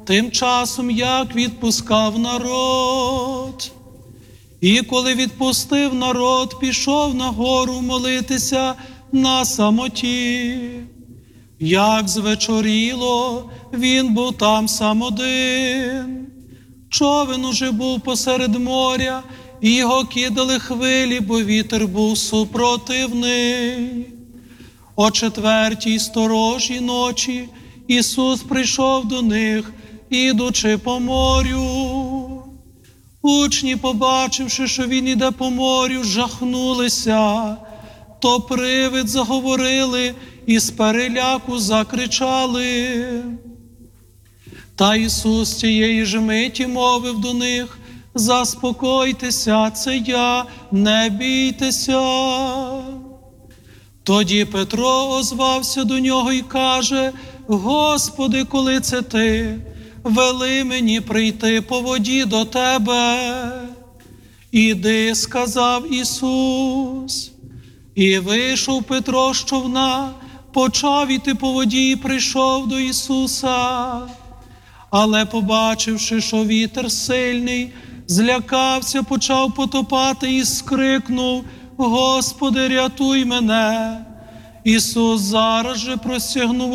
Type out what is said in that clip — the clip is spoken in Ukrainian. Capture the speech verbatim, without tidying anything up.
Тим часом, як відпускав народ. І коли відпустив народ, пішов на гору молитися на самоті. Як звечоріло, він був там сам один. Човен уже був посеред моря, і його кидали хвилі, бо вітер був супротивний. О четвертій сторожій ночі Ісус прийшов до них, ідучи по морю. Учні, побачивши, що він іде по морю, жахнулися. То привид, заговорили і з переляку закричали. Та Ісус цієї ж миті мовив до них: заспокойтеся, це я, не бійтеся. Тоді Петро озвався до нього і каже: Господи, коли це ти, вели мені прийти по воді до тебе. Іди, сказав Ісус. І вийшов Петро з човна, почав іти по воді і прийшов до Ісуса. Але, побачивши, що вітер сильний, злякався, почав потопати і скрикнув: Господи, рятуй мене! Ісус зараз же простягнув